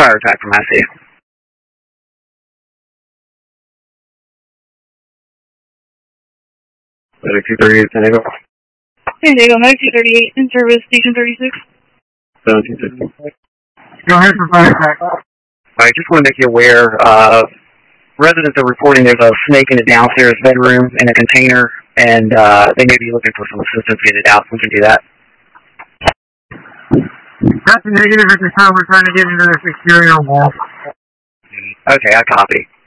fire attack from IC. Medic 238, San Diego. San Diego, Medic 238, in service, Station 36. 1760. Go ahead for fire attack. I just want to make you aware, residents are reporting there's a snake in the downstairs bedroom in a container, and they may be looking for some assistance to get it out. We can do that. That's a negative at this time. We're trying to get into this exterior wall. Okay, I copy.